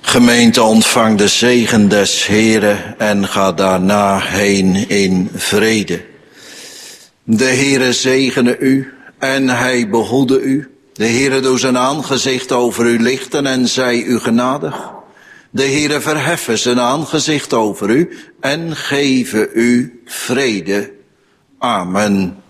Gemeente, ontvang de zegen des Heren en ga daarna heen in vrede. De Heere zegene u en hij behoede u. De Heere doe zijn aangezicht over u lichten en zij u genadig. De Heere verheffen zijn aangezicht over u en geven u vrede. Amen.